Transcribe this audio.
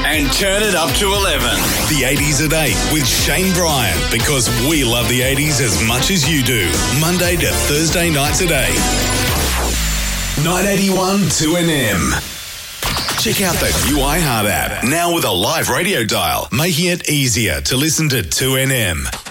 and turn it up to 11. The 80s at 8 with Shane Bryan, because we love the 80s as much as you do. Monday to Thursday nights at 8. 981 2NM. Check out the new iHeart app, now with a live radio dial, making it easier to listen to 2NM.